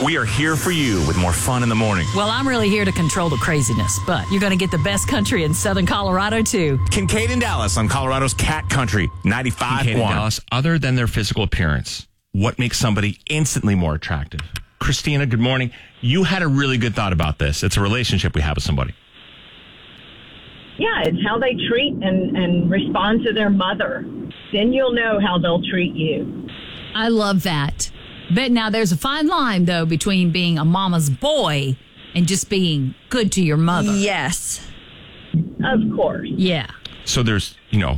We are here for you with more fun in the morning. Well, I'm really here to control the craziness, but you're going to get the best country in Southern Colorado, too. Kincaid and Dallas on Colorado's Cat Country, 95.1. Kincaid and Dallas, other than their physical appearance, what makes somebody instantly more attractive? Christina, good morning. You had a really good thought about this. It's a relationship we have with somebody. Yeah, it's how they treat and respond to their mother. Then you'll know how they'll treat you. I love that. But now there's a fine line, though, between being a mama's boy and just being good to your mother. Yes. Of course. Yeah. So there's,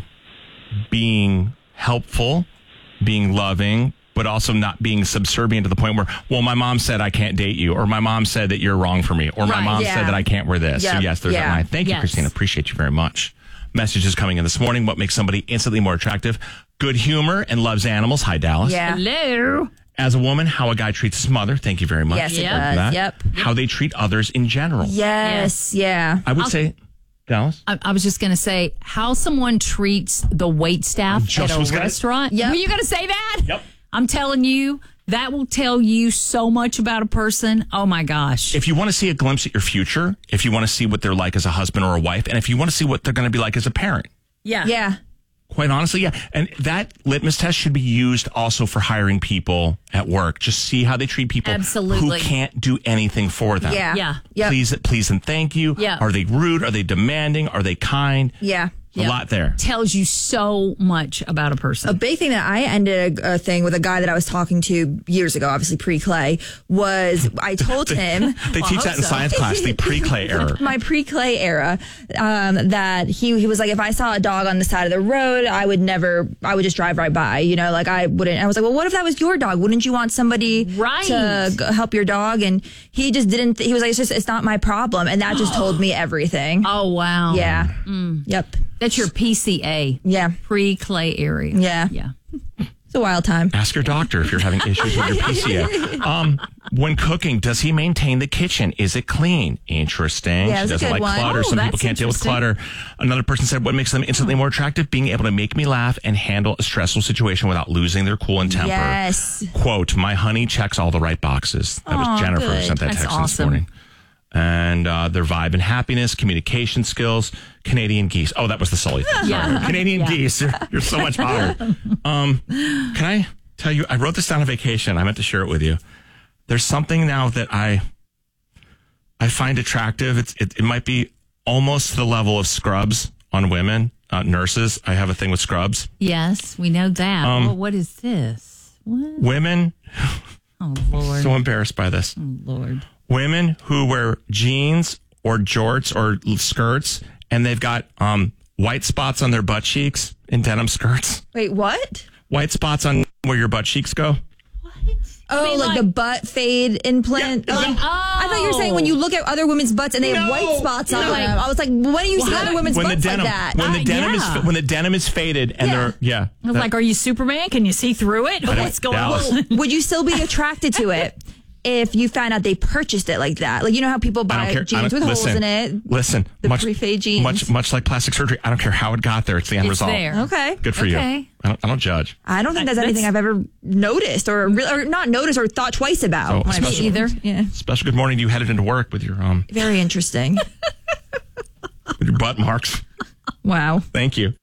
being helpful, being loving, but also not being subservient to the point where, well, my mom said I can't date you, or my mom said that you're wrong for me, or my mom said that I can't wear this. Yep. So yes, there's that line. Thank you, Yes. Christina. Appreciate you very much. Messages coming in this morning. What makes somebody instantly more attractive? Good humor and loves animals. Hi, Dallas. Yeah. Hello. As a woman, how a guy treats his mother. Thank you very much. Yes, it Yep. does. That. Yep. How they treat others in general. Yes. Yeah. I would say, Dallas. I was just going to say how someone treats the wait staff Just at was a gonna- restaurant. Yep. Were you going to say that? Yep. I'm telling you, that will tell you so much about a person. Oh, my gosh. If you want to see a glimpse at your future, if you want to see what they're like as a husband or a wife, and if you want to see what they're going to be like as a parent. Yeah. Yeah. Quite honestly, yeah. And that litmus test should be used also for hiring people at work. Just see how they treat people Absolutely. who can't do anything for them. Yeah. Yeah. Yep. Please and thank you. Yeah. Are they rude? Are they demanding? Are they kind? Yeah. A lot there. Tells you so much about a person. A big thing that I ended a thing with a guy that I was talking to years ago, obviously pre-Clay, was I told him... They teach that in science class, the pre-Clay era. My pre-Clay era, that he was like, if I saw a dog on the side of the road, I would just drive right by, I wouldn't. I was like, well, what if that was your dog? Wouldn't you want somebody Right. to help your dog? And he just didn't, he was like, it's not my problem. And that just told me everything. Oh, wow. Yeah. Yep. That's your PCA. Yeah. Pre-Clay area. Yeah. Yeah. It's a wild time. Ask your doctor if you're having issues with your PCA. When cooking, does he maintain the kitchen? Is it clean? Interesting. Yeah, She that's a doesn't good like one. clutter. Oh, Some people that's can't deal with interesting. clutter. Another person said, what makes them instantly more attractive? Being able to make me laugh and handle a stressful situation without losing their cool and temper. Yes. Quote, my honey checks all the right boxes. That was Jennifer who good. sent that That's text this awesome. morning. And their vibe and happiness, communication skills, Canadian geese. Oh, that was the Sully thing. Yeah. Canadian geese. You're so much hotter. Can I tell you, I wrote this down on vacation. I meant to share it with you. There's something now that I find attractive. It might be almost to the level of scrubs on women, nurses. I have a thing with scrubs. Yes, we know that. Well, what is this? What? Women, Oh, Lord. so embarrassed by this. Oh, Lord. Women who wear jeans or jorts or skirts, and they've got white spots on their butt cheeks in denim skirts. Wait, what? White spots on where your butt cheeks go. Oh, mean, like like- the butt fade implant? Yeah, Oh, I thought you were saying when you look at other women's butts and they have No, white spots on no. them. I was like, when do you see other women's When the butts denim, like that? when the denim yeah. is when the denim is faded and Yeah. they're I was like, are you Superman? Can you see through it? What's going Dallas. on? Would you still be attracted to it if you found out they purchased it like that? Like, you know how people I don't buy care. jeans with holes in it? Listen, The pre-fade jeans. much like plastic surgery. I don't care how it got there. It's the end It's result. there. Okay. Good for Okay. you. I don't judge. I don't think that's anything I've ever noticed or not noticed or thought twice about. So, when I've especially- seen it. Yeah. Special good morning to you headed into work with your Very interesting. butt marks. Wow. Thank you.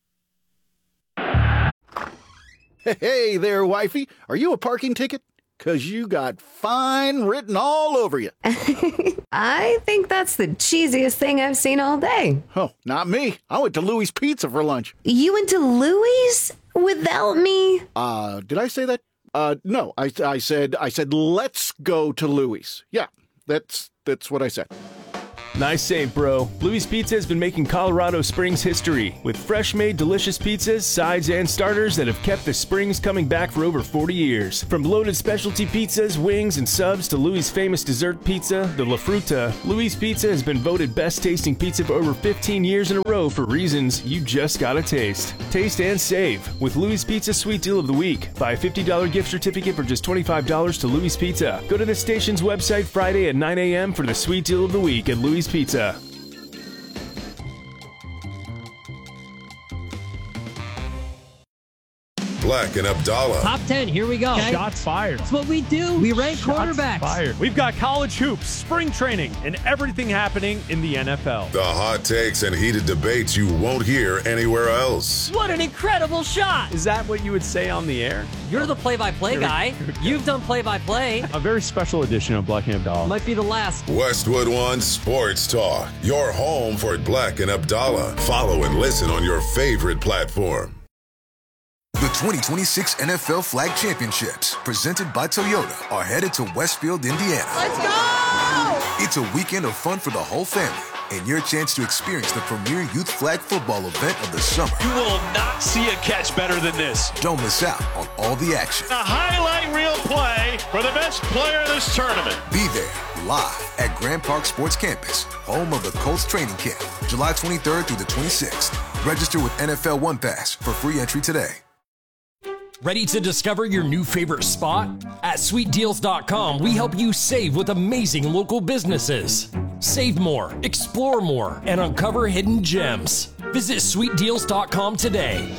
Hey there, wifey. Are you a parking ticket? 'Cause you got fine written all over you. I think that's the cheesiest thing I've seen all day. Oh, not me. I went to Louis Pizza for lunch. You went to Louis without me? Did I say that? No. I said let's go to Louis. Yeah, that's what I said. Nice save, bro. Louis Pizza has been making Colorado Springs history with fresh-made delicious pizzas, sides, and starters that have kept the Springs coming back for over 40 years. From loaded specialty pizzas, wings, and subs to Louis' famous dessert pizza, the La Fruta, Louis Pizza has been voted best-tasting pizza for over 15 years in a row for reasons you just gotta taste. Taste and save with Louis Pizza Sweet Deal of the Week. Buy a $50 gift certificate for just $25 to Louis Pizza. Go to the station's website Friday at 9 a.m. for the Sweet Deal of the Week at Louis Pizza. Black and Abdallah. Top 10, here we go. Okay. Shots fired. That's what we do. We rank quarterbacks. Fired. We've got college hoops, spring training, and everything happening in the NFL. The hot takes and heated debates you won't hear anywhere else. What an incredible shot. Is that what you would say on the air? You're the play-by-play guy. You've done play-by-play. A very special edition of Black and Abdallah. Might be the last. Westwood One Sports Talk. Your home for Black and Abdallah. Follow and listen on your favorite platform. The 2026 NFL Flag Championships, presented by Toyota, are headed to Westfield, Indiana. Let's go! It's a weekend of fun for the whole family and your chance to experience the premier youth flag football event of the summer. You will not see a catch better than this. Don't miss out on all the action. A highlight reel play for the best player in this tournament. Be there live at Grand Park Sports Campus, home of the Colts training camp, July 23rd through the 26th. Register with NFL One Pass for free entry today. Ready to discover your new favorite spot? At sweetdeals.com, we help you save with amazing local businesses. Save more, explore more, and uncover hidden gems. Visit sweetdeals.com today.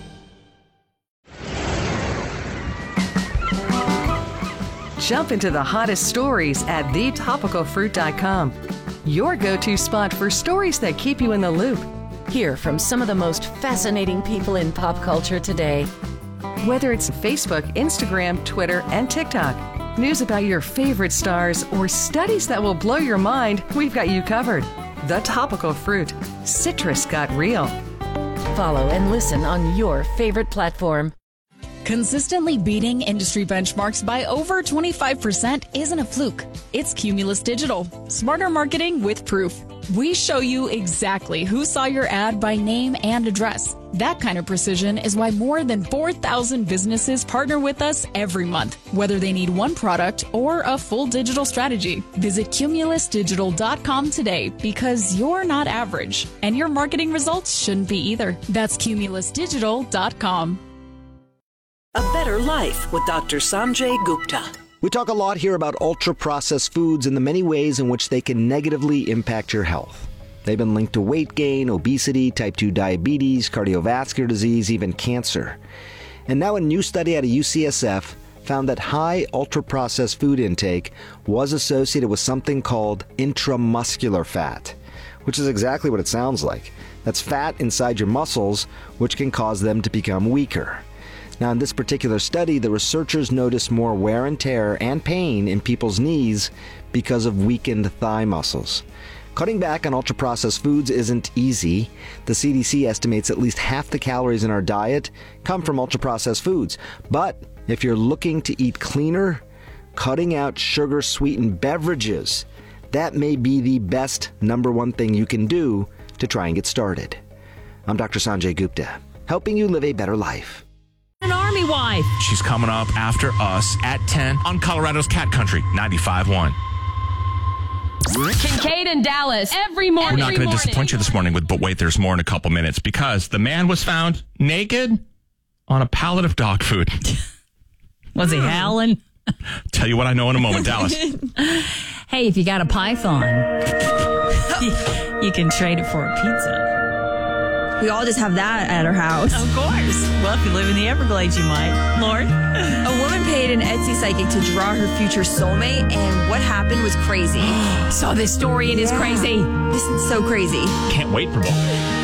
Jump into the hottest stories at thetopicalfruit.com. Your go-to spot for stories that keep you in the loop. Hear from some of the most fascinating people in pop culture today. Whether it's Facebook, Instagram, Twitter, and TikTok, news about your favorite stars, or studies that will blow your mind, we've got you covered. The Topical Fruit. Citrus got real. Follow and listen on your favorite platform. Consistently beating industry benchmarks by over 25% isn't a fluke. It's Cumulus Digital. Smarter marketing with proof. We show you exactly who saw your ad by name and address. That kind of precision is why more than 4,000 businesses partner with us every month, whether they need one product or a full digital strategy. Visit cumulusdigital.com today because you're not average, and your marketing results shouldn't be either. That's cumulusdigital.com. A Better Life with Dr. Sanjay Gupta. We talk a lot here about ultra-processed foods and the many ways in which they can negatively impact your health. They've been linked to weight gain, obesity, type 2 diabetes, cardiovascular disease, even cancer. And now a new study out of UCSF found that high ultra-processed food intake was associated with something called intramuscular fat, which is exactly what it sounds like. That's fat inside your muscles, which can cause them to become weaker. Now, in this particular study, the researchers noticed more wear and tear and pain in people's knees because of weakened thigh muscles. Cutting back on ultra-processed foods isn't easy. The CDC estimates at least half the calories in our diet come from ultra-processed foods. But if you're looking to eat cleaner, cutting out sugar-sweetened beverages, that may be the best number one thing you can do to try and get started. I'm Dr. Sanjay Gupta, helping you live a better life. An Army wife. She's coming up after us at 10 on Colorado's Cat Country 95.1. Kincaid and Dallas every morning. We're not going to disappoint you this morning with, but wait, there's more in a couple minutes because the man was found naked on a pallet of dog food. Was he howling? Tell you what I know in a moment, Dallas. Hey, if you got a python, you can trade it for a pizza. We all just have that at our house. Of course. Well, if you live in the Everglades, you might. Lord. A woman paid an Etsy psychic to draw her future soulmate, and what happened was crazy. Saw this story. It is crazy. This is so crazy. Can't wait for both.